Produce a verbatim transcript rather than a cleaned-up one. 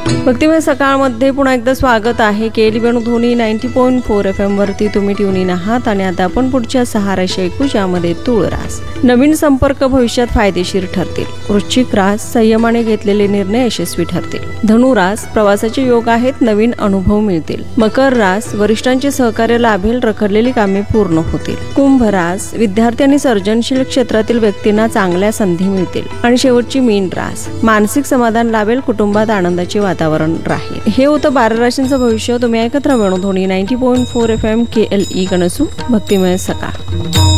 भक्तिमय सकाळमध्ये पुन्हा एकदा स्वागत आहे. केली Venudhwani ninety point four F M वरती तुम्ही ट्यून इन आहात आणि आता आपण पुढच्या सहा राशी ऐकू, ज्यामध्ये तुळ रास. नवीन संपर्क भविष्यात फायदेशीर ठरतील. वृश्चिक रास संयमाने घेतलेले निर्णय यशस्वी ठरतील. धनु रास प्रवासाचे योग आहेत, नवीन अनुभव मिळतील. मकर रास वरिष्ठांचे सहकार्य लाभेल, रखडलेली कामे पूर्ण होतील. कुंभ रास विद्यार्थी आणि सर्जनशील क्षेत्रातील व्यक्तींना चांगल्या संधी मिळतील. आणि शेवटची मीन रास मानसिक समाधान लाभेल, कुटुंबात आनंदाचे वातावरण राहील. हे होतं बारा राशींचं भविष्य. तुम्ही ऐकत राहा Venudhwani ninety point four F M के एल ई कणसू, भक्तिमय सकाळ.